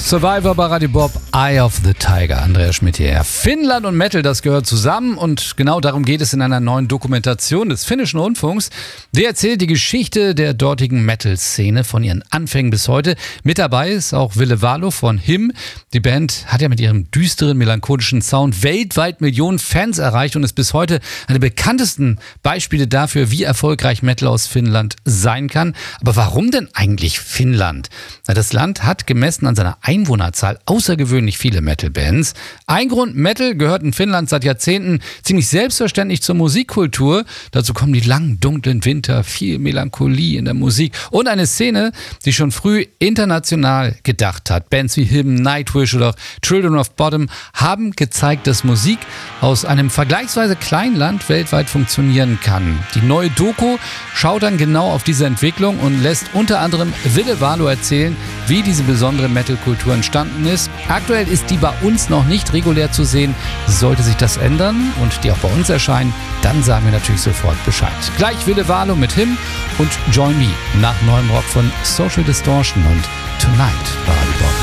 Survivor bei Radio Bob, Eye of the Tiger, Andreas Schmidt hier. Finnland und Metal, das gehört zusammen und genau darum geht es in einer neuen Dokumentation des finnischen Rundfunks. Die erzählt die Geschichte der dortigen Metal-Szene von ihren Anfängen bis heute. Mit dabei ist auch Ville Valo von HIM. Die Band hat ja mit ihrem düsteren, melancholischen Sound weltweit Millionen Fans erreicht und ist bis heute eine der bekanntesten Beispiele dafür, wie erfolgreich Metal aus Finnland sein kann. Aber warum denn eigentlich Finnland? Na, das Land hat gemessen an seiner Einwohnerzahl außergewöhnlich viele Metal-Bands. Ein Grund, Metal gehört in Finnland seit Jahrzehnten ziemlich selbstverständlich zur Musikkultur. Dazu kommen die langen, dunklen Winter, viel Melancholie in der Musik und eine Szene, die schon früh international gedacht hat. Bands wie HIM, Nightwish oder Children of Bodom haben gezeigt, dass Musik aus einem vergleichsweise kleinen Land weltweit funktionieren kann. Die neue Doku schaut dann genau auf diese Entwicklung und lässt unter anderem Ville Valo erzählen, wie diese besondere Metal-Kultur entstanden ist. Aktuell ist die bei uns noch nicht regulär zu sehen. Sollte sich das ändern und die auch bei uns erscheinen, dann sagen wir natürlich sofort Bescheid. Gleich Ville Valo mit HIM und Join Me nach neuem Rock von Social Distortion und Tonight bei Radio Bob.